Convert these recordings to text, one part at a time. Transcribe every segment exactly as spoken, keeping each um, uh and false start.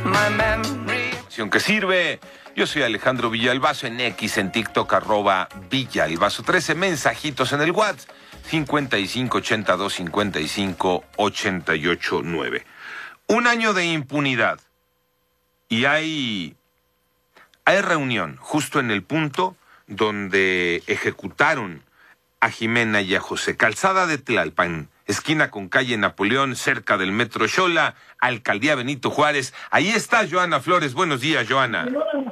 Que sirve. Yo soy Alejandro Villalbazo en X, en TikTok, arroba Villalbazo. trece mensajitos en el WhatsApp, cincuenta y cinco, ochenta y dos, cincuenta y cinco, ochenta y ocho, nueve. Un año de impunidad. Y hay, hay reunión justo en el punto donde ejecutaron a Jimena y a José. Calzada de Tlalpan, esquina con calle Napoleón, cerca del Metro Xola, Alcaldía Benito Juárez. Ahí está Joana Flores. Buenos días, Joana.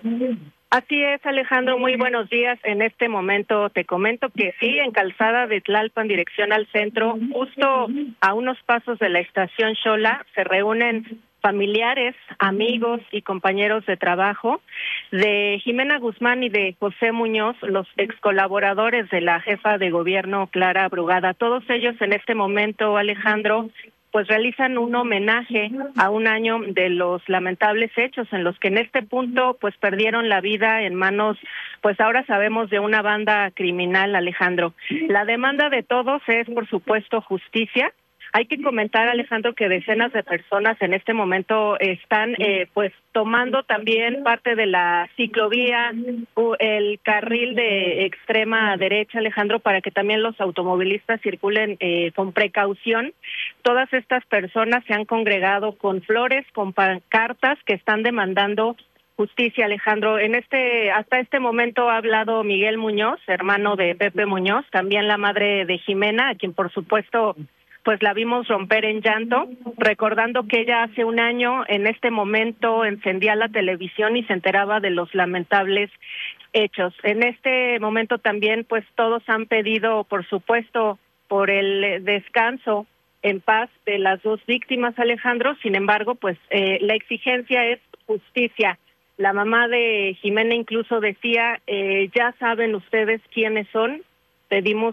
Así es, Alejandro, muy buenos días. En este momento te comento que sí, en Calzada de Tlalpan, dirección al centro, justo a unos pasos de la estación Xola, se reúnen familiares, amigos y compañeros de trabajo de Jimena Guzmán y de José Muñoz, los ex colaboradores de la jefa de gobierno Clara Brugada. Todos ellos en este momento, Alejandro, pues realizan un homenaje a un año de los lamentables hechos en los que en este punto pues perdieron la vida en manos, pues ahora sabemos, de una banda criminal, Alejandro. La demanda de todos es, por supuesto, justicia. Hay que comentar, Alejandro, que decenas de personas en este momento están eh, pues tomando también parte de la ciclovía, el carril de extrema derecha, Alejandro, para que también los automovilistas circulen eh, con precaución. Todas estas personas se han congregado con flores, con pancartas que están demandando justicia, Alejandro. En este, hasta este momento ha hablado Miguel Muñoz, hermano de Pepe Muñoz, también la madre de Jimena, a quien por supuesto pues la vimos romper en llanto, recordando que ella hace un año en este momento encendía la televisión y se enteraba de los lamentables hechos. En este momento también pues todos han pedido, por supuesto, por el descanso en paz de las dos víctimas, Alejandro. Sin embargo, pues eh, la exigencia es justicia. La mamá de Jimena incluso decía, eh, ya saben ustedes quiénes son, pedimos